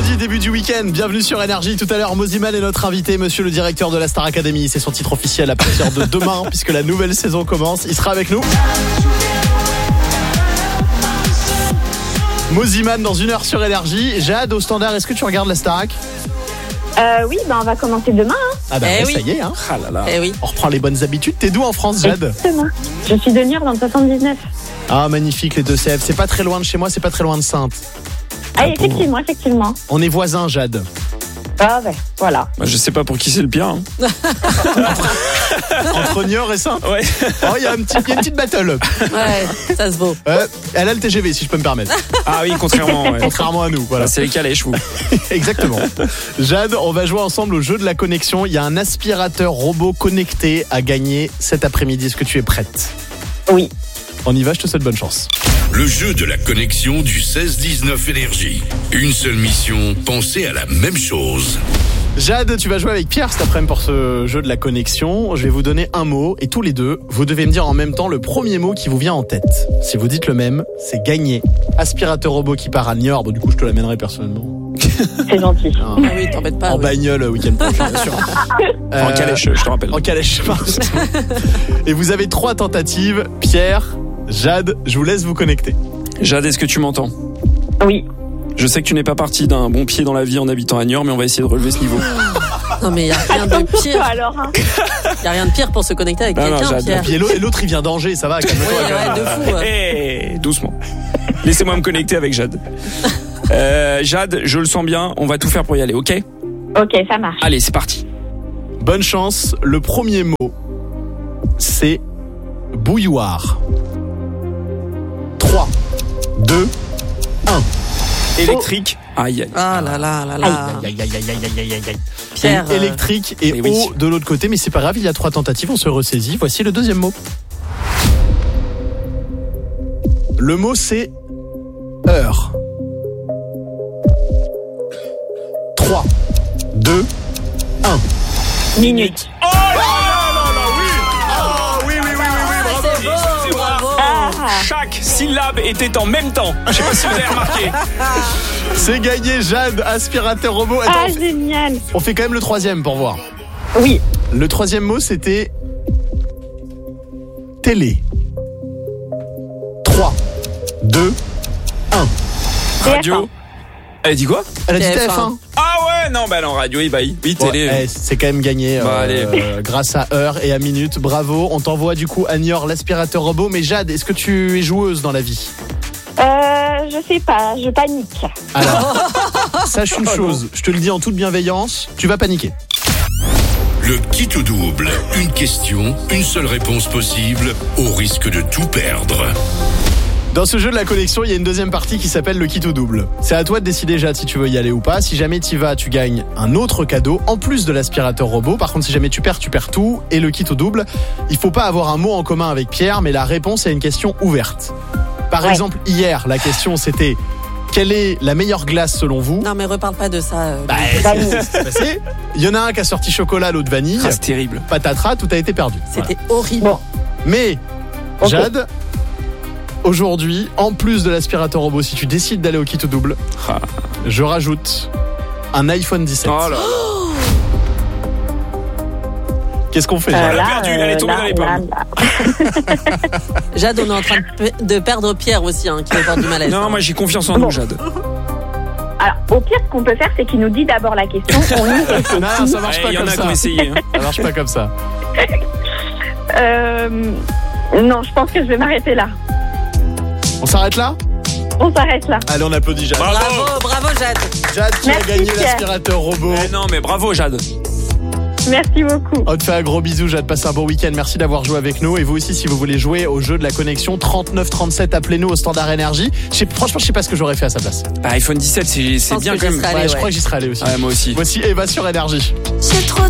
vendredi, début du week-end, bienvenue sur Énergie. Tout à l'heure, Mosiman est notre invité, monsieur le directeur de la Star Academy. C'est son titre officiel à partir de demain, puisque la nouvelle saison commence. Il sera avec nous. Mosiman dans 1 heure sur Énergie. Jade, au standard, est-ce que tu regardes la Starac ? Oui, on va commencer demain. Ah bah oui. ça y est, hein. Ah là là. Oui. On reprend les bonnes habitudes. T'es d'où en France, Jade ? Exactement. Je suis de Niort dans le 79. Ah, magnifique, les Deux-Sèvres. C'est pas très loin de chez moi, c'est pas très loin de Saintes. Ah, effectivement. On est voisins, Jade. Ah ouais, voilà. Bah, je sais pas pour qui c'est le pire. Hein. Entre Niort et Saintes. Ouais. Oh, il y a une petite battle. Ouais, ça se vaut. Elle a le TGV, si je peux me permettre. Ah oui, contrairement. Ouais. Contrairement à nous, voilà. C'est les calèches, vous. Exactement. Jade, on va jouer ensemble au jeu de la connexion. Il y a un aspirateur robot connecté à gagner cet après-midi. Est-ce que tu es prête ? Oui. On y va, je te souhaite bonne chance. Le jeu de la connexion du 16-19 Énergie. Une seule mission, penser à la même chose. Jade, tu vas jouer avec Pierre cet après-midi pour ce jeu de la connexion. Je vais vous donner un mot et tous les deux, vous devez me dire en même temps le premier mot qui vous vient en tête. Si vous dites le même, c'est gagné. Aspirateur robot qui part à Niort. Bon, du coup, je te l'amènerai personnellement. C'est gentil. Ah oui, t'embête pas. En bagnole, week-end prochain, bien sûr. En calèche, je te rappelle. En calèche, pardon. Et vous avez 3 tentatives. Pierre, Jade, je vous laisse vous connecter. Jade, est-ce que tu m'entends ? Oui. Je sais que tu n'es pas parti d'un bon pied dans la vie en habitant à Niort, mais on va essayer de relever ce niveau. Non mais il y a rien de pire. Alors, hein. Il y a rien de pire pour se connecter avec quelqu'un, Jade. Pierre. Et l'autre, il vient d'Angers, ça va, calme-toi. Ouais, de fou. Hey, doucement. Laissez-moi me connecter avec Jade. Jade, je le sens bien, on va tout faire pour y aller, ok ? Ok, ça marche. Allez, c'est parti. Bonne chance. Le premier mot, c'est bouilloire. 3, 2, 1. Électrique. Aïe, aïe. Ah là là là là. Aïe, aïe, aïe, aïe, aïe, aïe, aïe. Pierre. Électrique et oui. eau de l'autre côté, mais c'est pas grave, il y a 3 tentatives, on se ressaisit. Voici le deuxième mot. Le mot, c'est heure. 3, 2, 1. Minute. Oh là Oui, C'est beau, bravo. Chaque syllabe était en même temps. Je sais pas si vous avez remarqué. c'est gagné, Jade, aspirateur robot. Ah, Attends, génial. on fait quand même le troisième pour voir. Oui. Le troisième mot, c'était télé. 3, 2, 1. Radio. Elle dit quoi ? Elle a dit TF1. TF1. Ah ouais, non, bah non, radio, oui, télé. Ouais, c'est quand même gagné allez. grâce à heure et à minute. Bravo. On t'envoie du coup à Niort l'aspirateur robot. Mais Jade, est-ce que tu es joueuse dans la vie ? Je sais pas, je panique. Alors, sache une chose, je te le dis en toute bienveillance, tu vas paniquer. Le qui tout double. Une question, une seule réponse possible, au risque de tout perdre. Dans ce jeu de la connexion, il y a une deuxième partie qui s'appelle le kit au double. C'est à toi de décider, Jade, si tu veux y aller ou pas. Si jamais tu y vas, tu gagnes un autre cadeau en plus de l'aspirateur robot. Par contre, si jamais tu perds tout. Et le kit au double, il faut pas avoir un mot en commun avec Pierre, mais la réponse est une question ouverte. Par exemple, hier, la question c'était quelle est la meilleure glace selon vous ? Non mais reparle pas de ça. C'est passé. Il y en a un qui a sorti chocolat, l'autre vanille. Ah, c'est terrible. Patatras, tout a été perdu. C'était horrible. Bon. Mais, Ok. Jade, aujourd'hui, en plus de l'aspirateur robot, si tu décides d'aller au kit au double, Ah. je rajoute un iPhone 17. Oh là là. Qu'est-ce qu'on fait, Elle Jade a perdu, elle est tombée dans les pommes. Jade, on est en train de perdre Pierre aussi, hein, qui va avoir du malaise. Non, moi j'ai confiance en nous, Jade. Alors, au pire, ce qu'on peut faire, c'est qu'il nous dit d'abord la question. On y réfléchit. Non, ça marche Ouais, pas il y en comme a qui ça. ont essayé. Hein. Ça marche pas comme ça. Non, je pense que je vais m'arrêter là. On s'arrête là ? On s'arrête là. Allez, on applaudit Jade. Bravo Jade. Jade, tu as Merci, gagné Pierre. l'aspirateur robot. Eh non, mais bravo, Jade. Merci beaucoup. On te fait un gros bisou, Jade. Passe un bon week-end. Merci d'avoir joué avec nous. Et vous aussi, si vous voulez jouer au jeu de la connexion, 3937, appelez-nous au standard énergie. Franchement, je sais pas ce que j'aurais fait à sa place. Bah, iPhone 17, c'est pense bien que quand j'y même. serais allé, Je crois que j'y serais allé aussi. Ouais, moi aussi. Voici Eva sur énergie. J'ai trop